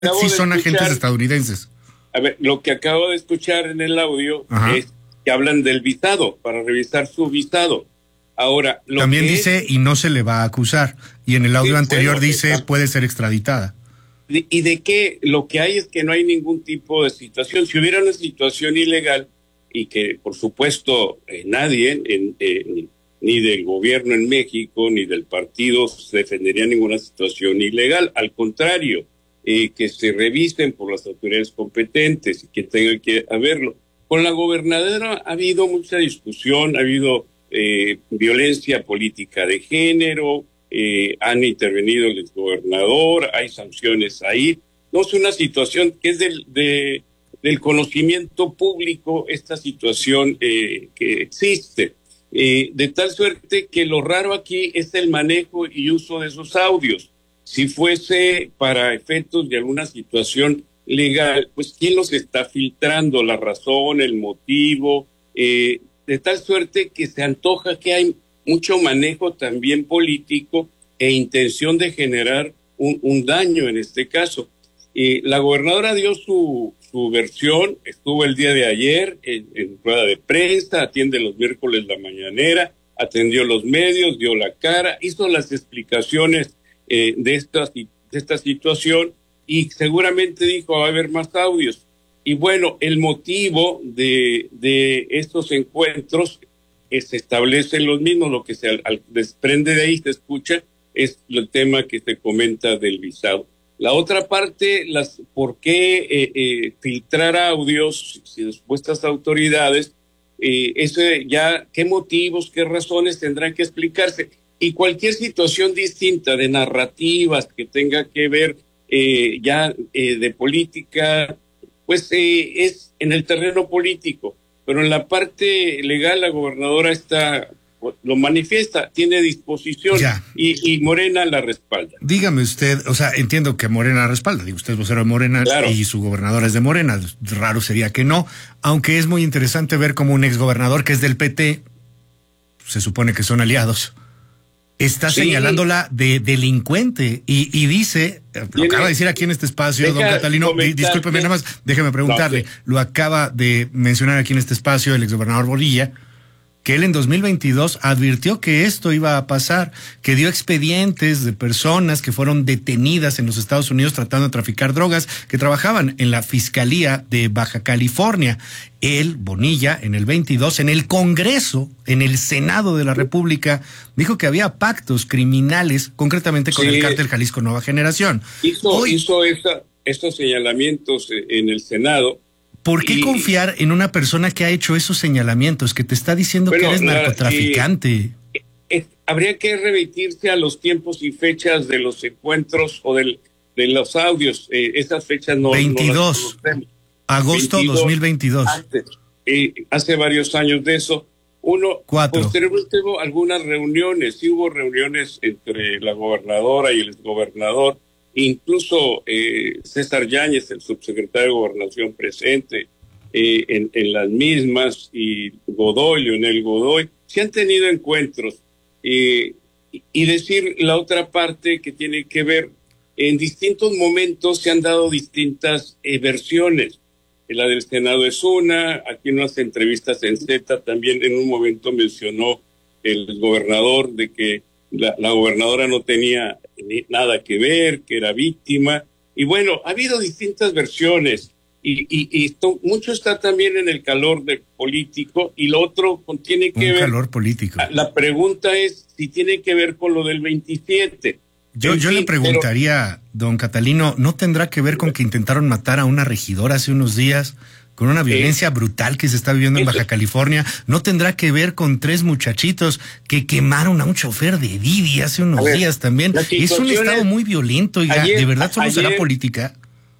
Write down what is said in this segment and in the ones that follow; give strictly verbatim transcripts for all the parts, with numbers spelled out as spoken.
sí son escuchar, agentes estadounidenses. A ver, lo que acabo de escuchar en el audio Ajá. es que hablan del visado, para revisar su visado. Ahora, lo también que dice, es, y no se le va a acusar, y en el audio sí, anterior bueno, dice, está, puede ser extraditada. ¿Y de qué? Lo que hay es que no hay ningún tipo de situación. Si hubiera una situación ilegal, y que, por supuesto, eh, nadie, en, eh, ni, ni del gobierno en México, ni del partido, se defendería ninguna situación ilegal. Al contrario, eh, que se revisten por las autoridades competentes y que tengan que haberlo. Con la gobernadora ha habido mucha discusión, ha habido eh, violencia política de género, eh, han intervenido el exgobernador, hay sanciones ahí. No es una situación que es del, de, del conocimiento público, esta situación eh, que existe. Eh, de tal suerte que lo raro aquí es el manejo y uso de esos audios. Si fuese para efectos de alguna situación legal, pues ¿quién los está filtrando? La razón, el motivo, eh, de tal suerte que se antoja que hay mucho manejo también político e intención de generar un, un daño en este caso. Eh, la gobernadora dio su, su versión, estuvo el día de ayer en, en rueda de prensa, atiende los miércoles la mañanera, atendió los medios, dio la cara, hizo las explicaciones eh, de, esta, de esta situación y seguramente dijo va a haber más audios. Y bueno, el motivo de, de estos encuentros eh, se establecen los mismos, lo que se al, al desprende de ahí, se escucha, es el tema que se comenta del visado. La otra parte, las, ¿por qué eh, eh, filtrar audios si de supuestas autoridades? Eh, ese ya, ¿qué motivos, qué razones tendrán que explicarse? Y cualquier situación distinta de narrativas que tenga que ver eh, ya eh, de política, pues eh, es en el terreno político, pero en la parte legal la gobernadora está, lo manifiesta, tiene disposición y, y Morena la respalda. Dígame usted, o sea, entiendo que Morena la respalda, digo, usted es vocero de Morena claro. y su gobernadora es de Morena, raro sería que no, aunque es muy interesante ver cómo un exgobernador que es del P T, se supone que son aliados, está sí. señalándola de delincuente y, y dice, lo acaba de decir aquí en este espacio, Deja don Catalino, discúlpeme nada más, déjeme preguntarle, no, sí. lo acaba de mencionar aquí en este espacio el exgobernador Bonilla, que él en dos mil veintidós advirtió que esto iba a pasar, que dio expedientes de personas que fueron detenidas en los Estados Unidos tratando de traficar drogas, que trabajaban en la Fiscalía de Baja California. Él, Bonilla, en el veintidós, en el Congreso, en el Senado de la República, dijo que había pactos criminales, concretamente con sí. el cártel Jalisco Nueva Generación. Hizo, Hoy, hizo esa, estos señalamientos en el Senado. ¿Por qué y, confiar en una persona que ha hecho esos señalamientos, que te está diciendo bueno, que eres narcotraficante? Y, es, habría que remitirse a los tiempos y fechas de los encuentros o del, de los audios. Eh, esas fechas no, veintidós, no las agosto veintidós, dos mil veintidós. Antes, eh, hace varios años de eso. Uno, Cuatro. Posteriormente hubo algunas reuniones, sí hubo reuniones entre la gobernadora y el exgobernador. Incluso eh, César Yáñez, el subsecretario de Gobernación presente eh, en, en las mismas, y Godoy, Leonel Godoy, se han tenido encuentros. Eh, y decir la otra parte que tiene que ver, en distintos momentos se han dado distintas eh, versiones. La del Senado es una, aquí en unas entrevistas en Z también en un momento mencionó el gobernador de que La, la gobernadora no tenía nada que ver, que era víctima. Y bueno, ha habido distintas versiones. Y, y, y esto, mucho está también en el calor del político. Y lo otro tiene que Un ver... calor político. La pregunta es si tiene que ver con lo del veintisiete. Yo, yo fin, le preguntaría, pero, don Catalino, ¿no tendrá que ver con que intentaron matar a una regidora hace unos días? Con una violencia eh, brutal que se está viviendo en Baja California, ¿no tendrá que ver con tres muchachitos que quemaron a un chofer de Didi hace unos ver, días también? Es un estado muy violento, y ¿de verdad solo ayer, será política?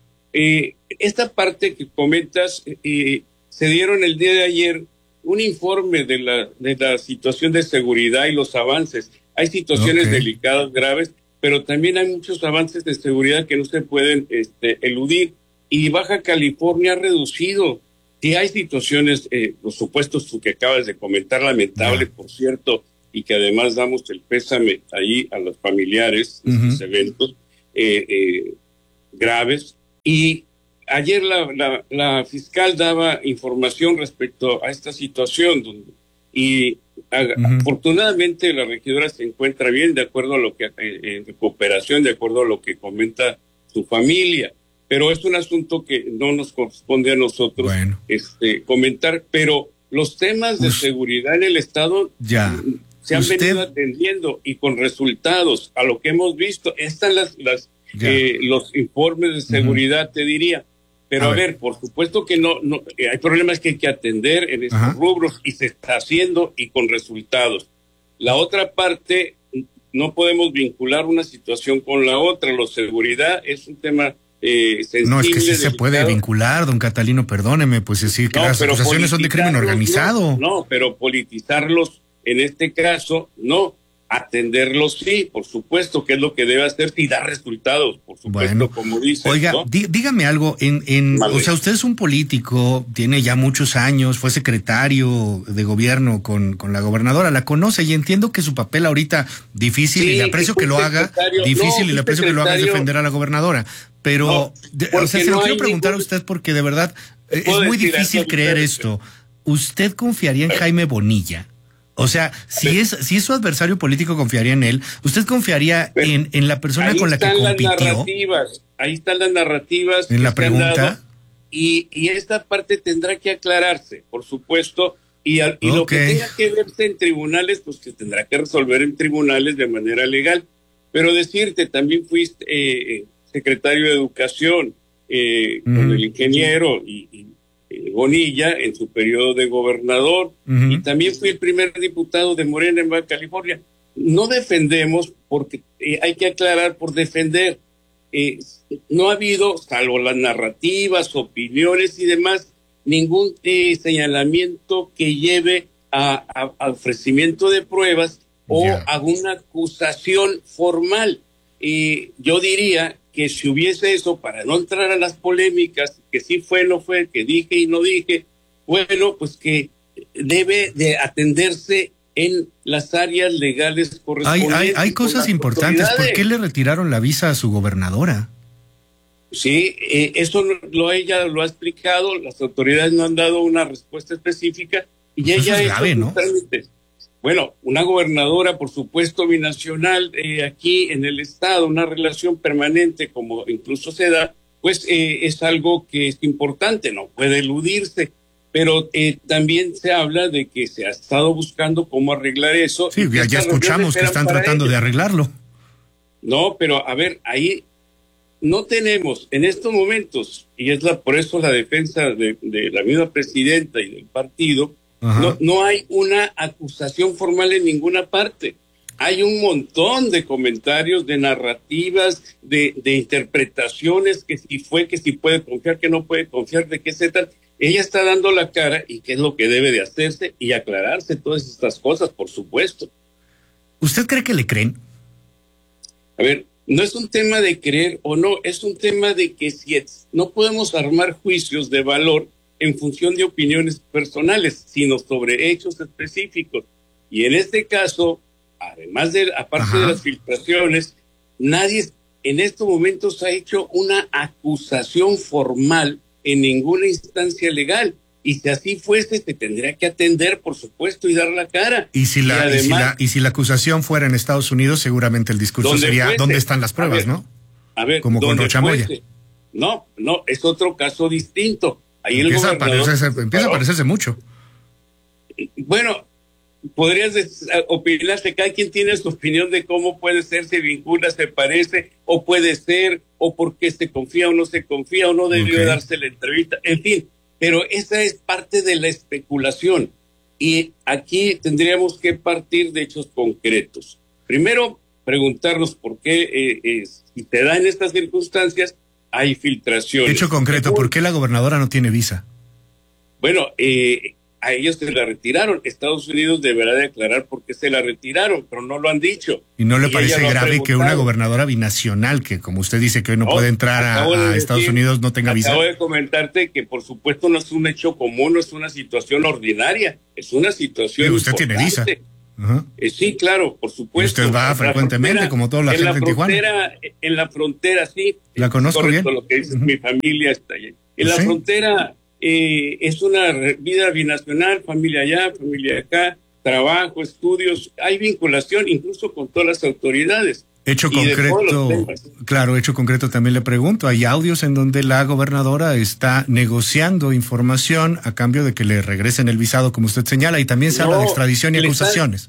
Eh, esta parte que comentas, eh, se dieron el día de ayer un informe de la, de la situación de seguridad y los avances. Hay situaciones okay. delicadas, graves, pero también hay muchos avances de seguridad que no se pueden este, eludir. Y Baja California ha reducido. Sí hay situaciones, eh, los supuestos que acabas de comentar, lamentable, yeah. por cierto, y que además damos el pésame ahí a los familiares de uh-huh. estos eventos eh, eh, graves, Y ayer la, la, la fiscal daba información respecto a esta situación donde, y a, uh-huh. afortunadamente la regidora se encuentra bien de acuerdo a lo que, en eh, cooperación, de acuerdo a lo que comenta su familia. Pero es un asunto que no nos corresponde a nosotros bueno. este, comentar, pero los temas de Uf. seguridad en el Estado ya. se han Usted... venido atendiendo y con resultados a lo que hemos visto. Están las, las eh, los informes de seguridad, uh-huh. te diría. Pero a, a ver. ver, por supuesto que no, no eh, hay problemas que hay que atender en estos Ajá. rubros y se está haciendo y con resultados. La otra parte, no podemos vincular una situación con la otra. La seguridad es un tema eh, sensible. No, es que sí delicado. Se puede vincular, don Catalino, perdóneme, pues decir que no, las acusaciones son de crimen organizado. No, no, pero politizarlos en este caso, no. Atenderlos, sí, por supuesto, que es lo que debe hacer y dar resultados, por supuesto, bueno, como dice. Oiga, ¿no? dí, dígame algo, en, en, vale. o sea, usted es un político, tiene ya muchos años, fue secretario de gobierno con, con la gobernadora, la conoce y entiendo que su papel ahorita difícil, sí, y le aprecio que, que lo haga, difícil no, y le aprecio que lo haga es defender a la gobernadora, pero, no, de, o sea, se no lo quiero preguntar ningún... a usted porque de verdad es muy difícil creer esto. ¿Usted confiaría en Jaime Bonilla? O sea, si es si es su adversario político, ¿confiaría en él? ¿Usted confiaría Pero en, en la persona con la que compitió? Las narrativas, ahí están las narrativas. En la pregunta. Y, y esta parte tendrá que aclararse, por supuesto. Y, a, y okay. lo que tenga que verse en tribunales, pues que tendrá que resolver en tribunales de manera legal. Pero decirte, también fuiste eh, secretario de Educación eh, mm. con el ingeniero y, y Bonilla en su periodo de gobernador, uh-huh. y también fui el primer diputado de Morena en Baja California. No defendemos, porque eh, hay que aclarar por defender. Eh, no ha habido, salvo las narrativas, opiniones y demás, ningún eh, señalamiento que lleve a, a, a ofrecimiento de pruebas o yeah. a una acusación formal. Eh, yo diría que si hubiese eso, para no entrar a las polémicas, que sí fue, no fue, que dije y no dije, bueno, pues que debe de atenderse en las áreas legales correspondientes. Hay, hay, hay cosas importantes. ¿Por qué le retiraron la visa a su gobernadora? Sí, eh, eso lo, ella lo ha explicado, las autoridades no han dado una respuesta específica y pues ella eso es grave, ¿no? Bueno, una gobernadora, por supuesto, binacional, eh, aquí en el Estado, una relación permanente, como incluso se da, pues eh, es algo que es importante, no puede eludirse. Pero eh, también se habla de que se ha estado buscando cómo arreglar eso. Sí, ya, ya escuchamos que están tratando ellos. de arreglarlo. No, pero a ver, ahí no tenemos en estos momentos, y es la por eso la defensa de, de la misma presidenta y del partido, No, no hay una acusación formal en ninguna parte. Hay un montón de comentarios, de narrativas, de, de interpretaciones, que si fue, que si puede confiar, que no puede confiar, de qué se trata. Ella está dando la cara y qué es lo que debe de hacerse y aclararse todas estas cosas, por supuesto. ¿Usted cree que le creen? A ver, no es un tema de creer o no, es un tema de que si es, no podemos armar juicios de valor en función de opiniones personales, sino sobre hechos específicos. Y en este caso, además de, aparte Ajá. de las filtraciones, nadie en estos momentos ha hecho una acusación formal en ninguna instancia legal. Y si así fuese, se tendría que atender, por supuesto, y dar la cara. Y si la, y además, y si la, y si la acusación fuera en Estados Unidos, seguramente el discurso sería, fuese, ¿dónde están las pruebas, a ver, no? A ver, como con Rocha Moya. No, no, es otro caso distinto. Ahí empieza, el a parecerse, empieza bueno, a parecerse mucho. Bueno, podrías opinar que cada quien tiene su opinión de cómo puede ser, se vincula, se parece, o puede ser, o por qué se confía o no se confía, o no debió okay. darse la entrevista, en fin, pero esa es parte de la especulación. Y aquí tendríamos que partir de hechos concretos. Primero, preguntarnos por qué, eh, eh, si te da en estas circunstancias, hay filtraciones. Hecho concreto, ¿por qué la gobernadora no tiene visa? Bueno, eh, a ellos se la retiraron. Estados Unidos deberá de aclarar por qué se la retiraron, pero no lo han dicho. ¿Y no le y parece grave que una gobernadora binacional, que como usted dice que hoy no, no puede entrar a, a decir, Estados Unidos, no tenga visa? Acabo de comentarte que por supuesto no es un hecho común, no es una situación ordinaria, es una situación sí, usted importante. tiene visa. Uh-huh. Eh, sí, claro, por supuesto. ¿Y usted va frecuentemente, como toda la gente en Tijuana? En la frontera, sí. ¿La conozco bien? Lo que dices, uh-huh. Mi familia está allí. En la ¿Sí? frontera eh, es una vida binacional, familia allá, familia acá, trabajo, estudios, hay vinculación incluso con todas las autoridades. Hecho concreto, claro, hecho concreto también le pregunto, hay audios en donde la gobernadora está negociando información a cambio de que le regresen el visado, como usted señala, y también se no, habla de extradición y acusaciones.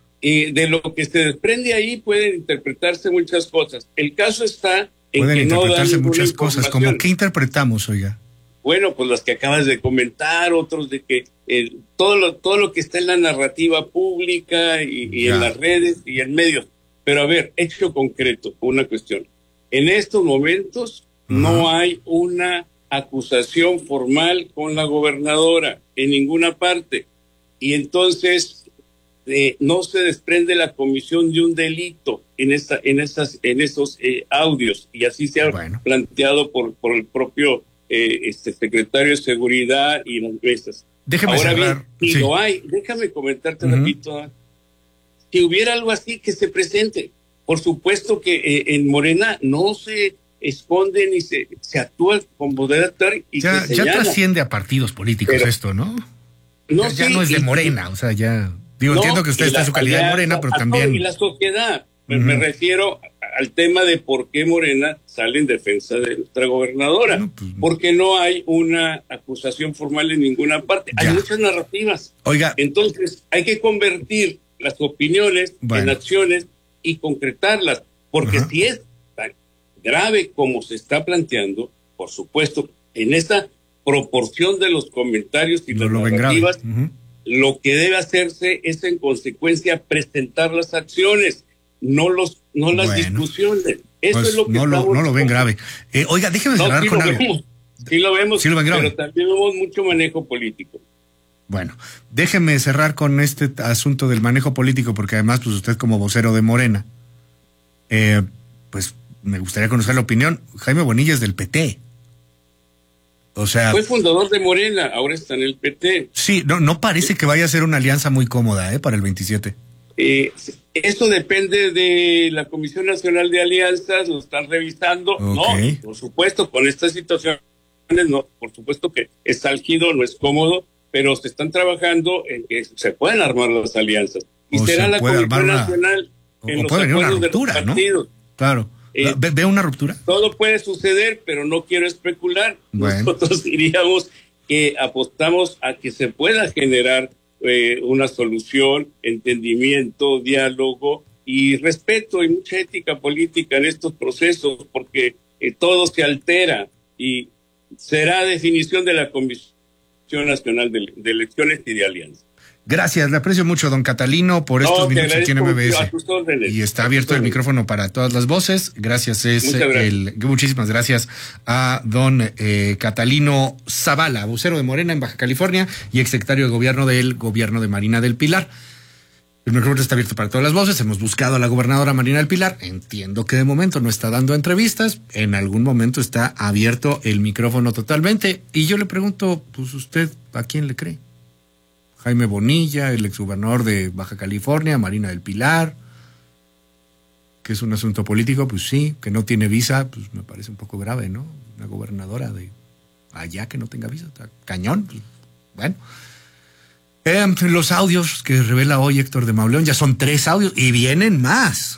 Y de lo que se desprende ahí pueden interpretarse muchas cosas. El caso está en pueden que interpretarse no dan muchas cosas, como ¿qué interpretamos, oiga? Bueno, pues las que acabas de comentar, otros de que eh, todo lo todo lo que está en la narrativa pública y, y en las redes y en medios. Pero a ver, hecho concreto, una cuestión. En estos momentos uh-huh. no hay una acusación formal con la gobernadora en ninguna parte. Y entonces eh, no se desprende la comisión de un delito en esta, en esas, en esos eh, audios. Y así se ha bueno. planteado por, por el propio eh, este secretario de Seguridad y las mesas. Déjeme Ahora cerrar. bien, si sí. lo hay, déjame comentarte uh-huh. rapidito. Si hubiera algo así, que se presente. Por supuesto que eh, en Morena no se esconde ni se, se actúa con moderator y ya, se ya trasciende a partidos políticos pero, esto, ¿no? no ya, ya sí, no es de y, Morena, o sea, ya... Digo, no, entiendo que usted está en su calidad de Morena, pero también... Y la sociedad, uh-huh. me refiero al tema de por qué Morena sale en defensa de nuestra gobernadora. No, pues, porque no hay una acusación formal en ninguna parte. Ya. Hay muchas narrativas. Oiga. Entonces, hay que convertir las opiniones bueno. en acciones y concretarlas, porque uh-huh. si es tan grave como se está planteando, por supuesto, en esa proporción de los comentarios y no las narrativas, uh-huh. lo que debe hacerse es en consecuencia presentar las acciones, no los no las bueno, discusiones. Eso pues es lo que no lo, no lo ven grave. Eh, oiga, déjeme no, cerrar sí con lo algo. Vemos, sí lo vemos, sí lo ven grave. Pero también vemos mucho manejo político. Bueno, déjeme cerrar con este asunto del manejo político, porque además, pues usted como vocero de Morena, eh, pues me gustaría conocer la opinión. Jaime Bonilla es del P T. O sea... Fue fundador de Morena, ahora está en el P T. Sí, no, no parece que vaya a ser una alianza muy cómoda, ¿eh? Para el veintisiete. Eh, eso depende de la Comisión Nacional de Alianzas, lo están revisando. Okay. No, por supuesto, con estas situaciones, no, por supuesto que es álgido, no es cómodo, pero se están trabajando en que se pueden armar las alianzas. Y o será la Comisión una, Nacional en los acuerdos de los partidos. ¿No? Claro. Eh, ¿Ve, ¿Ve una ruptura? Todo puede suceder, pero no quiero especular. Bueno. Nosotros diríamos que apostamos a que se pueda generar eh, una solución, entendimiento, diálogo y respeto y mucha ética política en estos procesos, porque eh, todo se altera y será definición de la Comisión Nacional de, de Elecciones y de Alianza. Gracias, le aprecio mucho, don Catalino, por estos no, minutos aquí en M B S. Y está abierto el micrófono para todas las voces. Gracias, es gracias. El, muchísimas gracias a don eh, Catalino Zavala, vocero de Morena en Baja California y exsecretario de Gobierno del Gobierno de Marina del Pilar. El micrófono está abierto para todas las voces. Hemos buscado a la gobernadora Marina del Pilar. Entiendo que de momento no está dando entrevistas. En algún momento está abierto el micrófono totalmente. Y yo le pregunto, pues usted, ¿a quién le cree? Jaime Bonilla, el exgobernador de Baja California, Marina del Pilar, que es un asunto político, pues sí, que no tiene visa, pues me parece un poco grave, ¿no? Una gobernadora de allá que no tenga visa, está cañón, pues, bueno. Eh, los audios que revela hoy Héctor de Mauleón, ya son tres audios, y vienen más,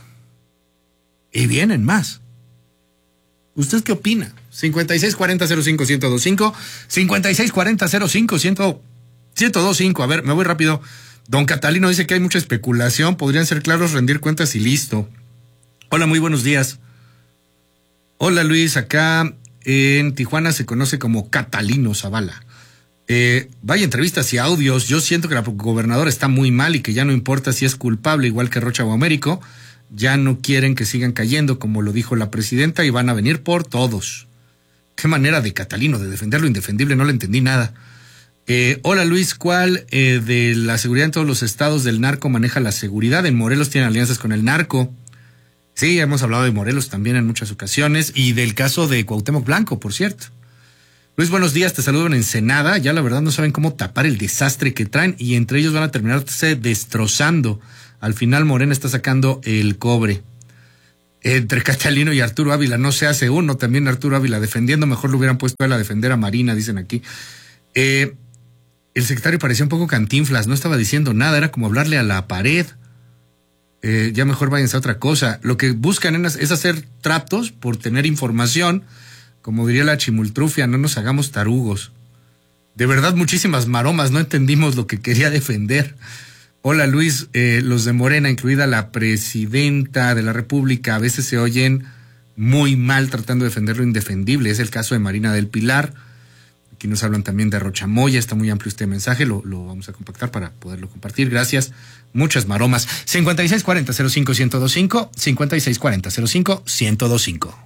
y vienen más. ¿Usted qué opina? cincuenta y seis cuarenta cero cinco ciento veinticinco, cincuenta y seis cuarenta cero cinco ciento veinticinco, a ver, me voy rápido. Don Catalino dice que hay mucha especulación, podrían ser claros, rendir cuentas y listo. Hola, muy buenos días. Hola Luis, acá en Tijuana se conoce como Catalino Zavala. Eh, vaya entrevistas y audios, yo siento que la gobernadora está muy mal y que ya no importa si es culpable, igual que Rocha o Américo, ya no quieren que sigan cayendo, como lo dijo la presidenta, y van a venir por todos. Qué manera de Catalino de defender lo indefendible, no le entendí nada. Eh, hola Luis, ¿cuál eh, de la seguridad en todos los estados del narco maneja la seguridad? En Morelos tienen alianzas con el narco. Sí, hemos hablado de Morelos también en muchas ocasiones y del caso de Cuauhtémoc Blanco, por cierto. Luis, buenos días, te saludo en Ensenada. Ya la verdad no saben cómo tapar el desastre que traen y entre ellos van a terminarse destrozando Al final Morena está sacando el cobre. Entre Catalino y Arturo Ávila no se hace uno, también Arturo Ávila defendiendo, mejor lo hubieran puesto a él a defender a Marina, dicen aquí. Eh, el secretario parecía un poco Cantinflas, no estaba diciendo nada, era como hablarle a la pared. Eh, ya mejor váyanse a otra cosa. Lo que buscan es hacer tratos por tener información, como diría la chimultrufia, no nos hagamos tarugos. De verdad, muchísimas maromas, no entendimos lo que quería defender. Hola Luis, eh, los de Morena, incluida la presidenta de la República, a veces se oyen muy mal tratando de defender lo indefendible. Es el caso de Marina del Pilar. Aquí nos hablan también de Rochamoya, está muy amplio este mensaje, lo, lo vamos a compactar para poderlo compartir. Gracias. Muchas maromas. cincuenta y seis cuarenta cero cinco ciento veinticinco, cincuenta y seis cuarenta cero cinco ciento veinticinco.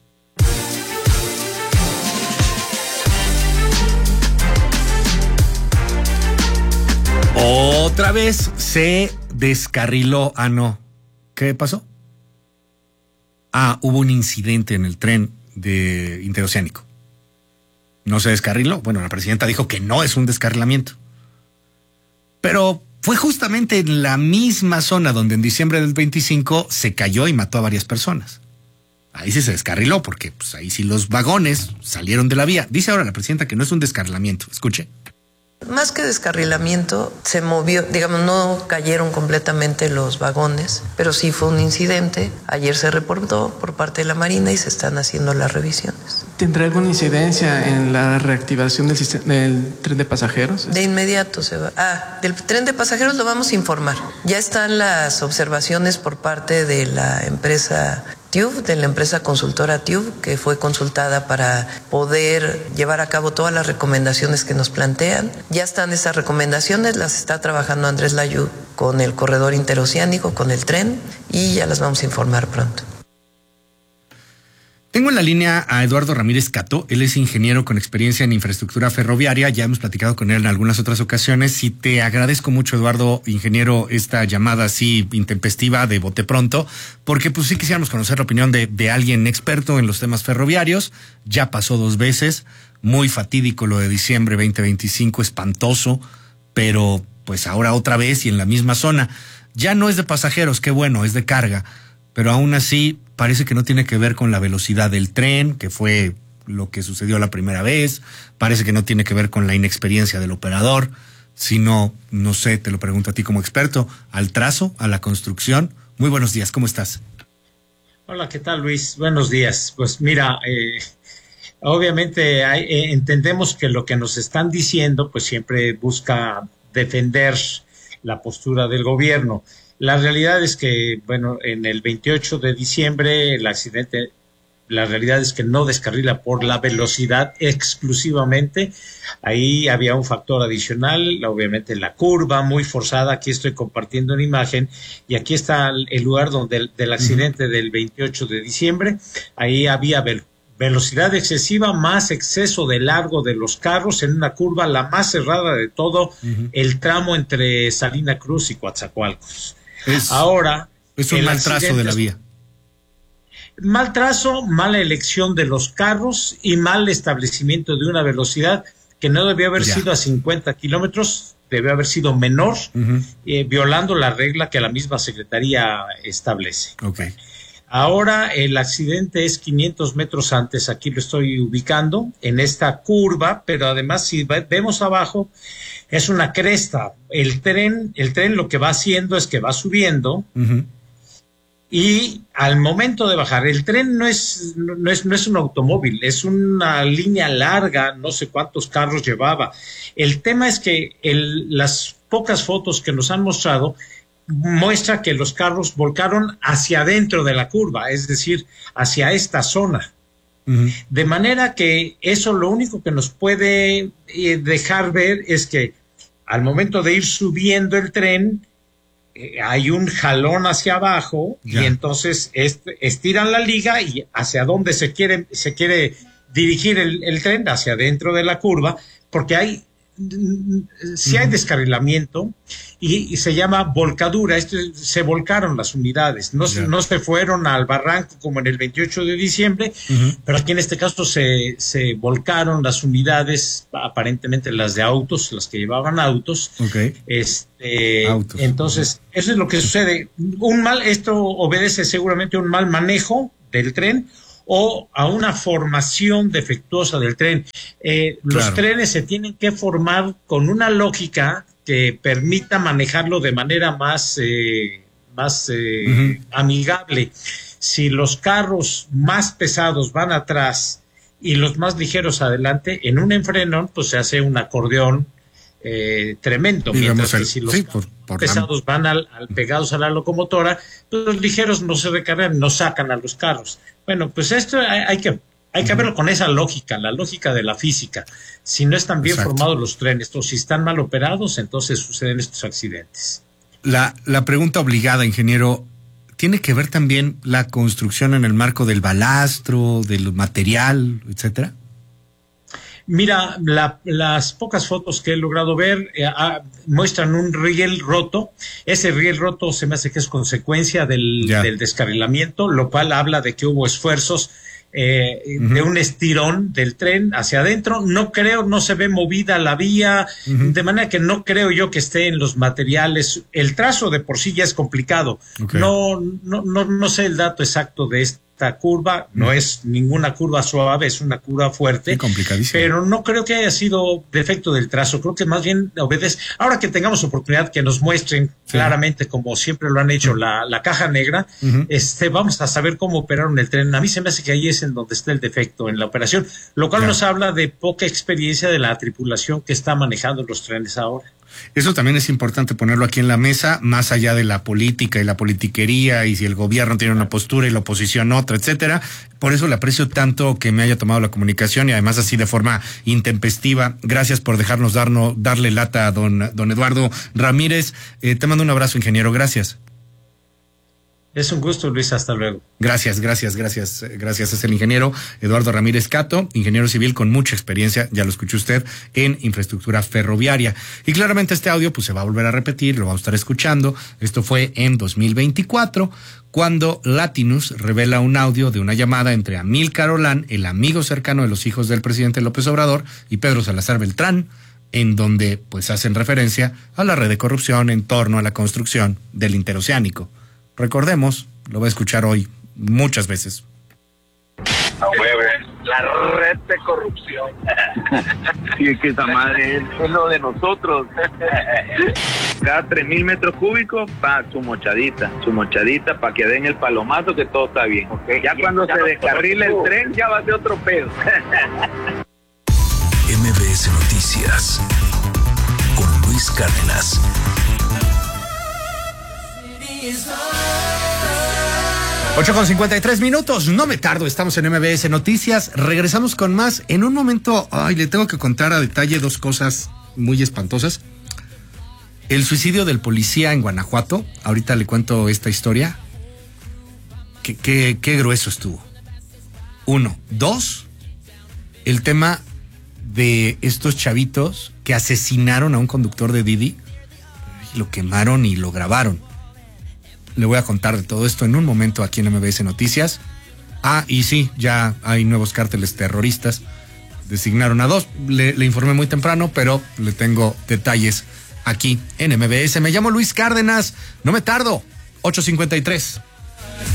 Otra vez se descarriló. Ah, no. ¿Qué pasó? Ah, hubo un incidente en el tren de interoceánico. ¿No se descarriló? Bueno, la presidenta dijo que no es un descarrilamiento. Pero fue justamente en la misma zona donde en diciembre del veinticinco se cayó y mató a varias personas. Ahí sí se descarriló porque pues, ahí sí los vagones salieron de la vía. Dice ahora la presidenta que no es un descarrilamiento. Escuche. Más que descarrilamiento, se movió, digamos, no cayeron completamente los vagones, pero sí fue un incidente. Ayer se reportó por parte de la Marina y se están haciendo las revisiones. ¿Tendrá alguna incidencia en la reactivación del, sistema, del tren de pasajeros? De inmediato se va. Ah, del tren de pasajeros lo vamos a informar. Ya están las observaciones por parte de la empresa T U V, de la empresa consultora T U V, que fue consultada para poder llevar a cabo todas las recomendaciones que nos plantean. Ya están esas recomendaciones, las está trabajando Andrés Layud con el corredor interoceánico, con el tren, y ya las vamos a informar pronto. Tengo en la línea a Eduardo Ramírez Cato, él es ingeniero con experiencia en infraestructura ferroviaria, ya hemos platicado con él en algunas otras ocasiones y te agradezco mucho, Eduardo, ingeniero, esta llamada así intempestiva de bote pronto, porque pues sí quisiéramos conocer la opinión de, de alguien experto en los temas ferroviarios. Ya pasó dos veces, muy fatídico lo de diciembre veinte veinticinco, espantoso, pero pues ahora otra vez y en la misma zona. Ya no es de pasajeros, qué bueno, es de carga, pero aún así parece que no tiene que ver con la velocidad del tren, que fue lo que sucedió la primera vez. Parece que no tiene que ver con la inexperiencia del operador, sino, no sé, te lo pregunto a ti como experto, al trazo, a la construcción. Muy buenos días, ¿cómo estás? Hola, ¿qué tal, Luis? Buenos días. Pues mira, eh, obviamente hay, eh, entendemos que lo que nos están diciendo, pues siempre busca defender la postura del gobierno. La realidad es que, bueno, en el veintiocho de diciembre el accidente, la realidad es que no descarrila por la velocidad exclusivamente. Ahí había un factor adicional, obviamente la curva muy forzada. Aquí estoy compartiendo una imagen y aquí está el lugar donde el, del accidente del veintiocho de diciembre. Ahí había ve- velocidad excesiva más exceso de largo de los carros en una curva la más cerrada de todo uh-huh. el tramo entre Salina Cruz y Coatzacoalcos. Es, Ahora es un mal trazo de la vía. Mal trazo, mala elección de los carros y mal establecimiento de una velocidad que no debió haber ya. sido a cincuenta kilómetros, debió haber sido menor, uh-huh. eh, violando la regla que la misma Secretaría establece. Okay. Ahora el accidente es quinientos metros antes, aquí lo estoy ubicando, en esta curva, pero además si vemos abajo, es una cresta. El tren, el tren lo que va haciendo es que va subiendo uh-huh. y al momento de bajar, el tren no es, no es, no es un automóvil, es una línea larga, no sé cuántos carros llevaba. El tema es que el, las pocas fotos que nos han mostrado muestra que los carros volcaron hacia adentro de la curva, es decir, hacia esta zona. Uh-huh. De manera que eso lo único que nos puede eh, dejar ver es que al momento de ir subiendo el tren, eh, hay un jalón hacia abajo yeah. y entonces est- estiran la liga y hacia dónde se quiere, se quiere dirigir el, el tren, hacia adentro de la curva, porque hay si hay descarrilamiento y, y se llama volcadura. Esto, se volcaron las unidades, no, yeah. no se fueron al barranco como en el veintiocho de diciembre, uh-huh. pero aquí en este caso se, se volcaron las unidades, aparentemente las de autos, las que llevaban autos. Okay. Este, autos. Entonces, eso es lo que sucede. Un mal, esto obedece seguramente a un mal manejo del tren o a una formación defectuosa del tren. Eh, claro. Los trenes se tienen que formar con una lógica que permita manejarlo de manera más, eh, más eh, uh-huh. amigable. Si los carros más pesados van atrás y los más ligeros adelante, en un enfrenón, pues se hace un acordeón eh, tremendo, Digamos mientras el, que si los sí, por, por pesados van al, al pegados a la locomotora, pues los ligeros no se recargan, no sacan a los carros. Bueno, pues esto hay, hay que hay que verlo con esa lógica, la lógica de la física. Si no están bien Exacto. formados los trenes, o si están mal operados, entonces suceden estos accidentes. La, la pregunta obligada, ingeniero, ¿tiene que ver también la construcción en el marco del balastro, del material, etcétera? Mira, la, las pocas fotos que he logrado ver eh, ah, muestran un riel roto. Ese riel roto se me hace que es consecuencia del, del descarrilamiento, lo cual habla de que hubo esfuerzos eh, uh-huh. de un estirón del tren hacia adentro. No creo, no se ve movida la vía, uh-huh. de manera que no creo yo que esté en los materiales. El trazo de por sí ya es complicado. Okay. No, no, no, no sé el dato exacto de esto. Esta curva no es ninguna curva suave, es una curva fuerte, pero no creo que haya sido defecto del trazo, creo que más bien obedece. Ahora que tengamos oportunidad que nos muestren sí. claramente, como siempre lo han hecho, la, la caja negra, uh-huh. este, vamos a saber cómo operaron el tren. A mí se me hace que ahí es en donde está el defecto en la operación, lo cual yeah. nos habla de poca experiencia de la tripulación que está manejando los trenes ahora. Eso también es importante ponerlo aquí en la mesa, más allá de la política y la politiquería y si el gobierno tiene una postura y la oposición otra, etcétera. Por eso le aprecio tanto que me haya tomado la comunicación y además así de forma intempestiva. Gracias por dejarnos darnos, darle lata a don, don Eduardo Ramírez. Eh, te mando un abrazo, ingeniero. Gracias. Es un gusto, Luis. Hasta luego. Gracias, gracias, gracias. Gracias. Es el ingeniero Eduardo Ramírez Cato, ingeniero civil con mucha experiencia, ya lo escuchó usted, en infraestructura ferroviaria. Y claramente este audio pues se va a volver a repetir, lo vamos a estar escuchando. Esto fue en dos mil veinticuatro, cuando Latinus revela un audio de una llamada entre Amílcar Olán, el amigo cercano de los hijos del presidente López Obrador, y Pedro Salazar Beltrán, en donde pues hacen referencia a la red de corrupción en torno a la construcción del interoceánico. Recordemos, lo va a escuchar hoy muchas veces. A huevo, la red de corrupción. Sí, es que esa madre es, es lo de nosotros. Cada tres mil metros cúbicos, pa, su mochadita, su mochadita para que den el palomazo que todo está bien. Okay. Ya cuando ya se descarrile el tren, ya va a ser otro pedo. M B S Noticias con Luis Cárdenas. ocho con cincuenta y tres minutos, no me tardo, estamos en M B S Noticias, regresamos con más. En un momento, ay, le tengo que contar a detalle dos cosas muy espantosas. El suicidio del policía en Guanajuato, ahorita le cuento esta historia. Qué, qué, qué grueso estuvo. Uno. Dos, el tema de estos chavitos que asesinaron a un conductor de Didi, lo quemaron y lo grabaron. Le voy a contar de todo esto en un momento aquí en M B S Noticias. Ah, y sí, ya hay nuevos cárteles terroristas. Designaron a dos. Le, le informé muy temprano, pero le tengo detalles aquí en M B S. Me llamo Luis Cárdenas. No me tardo. ocho cincuenta y tres.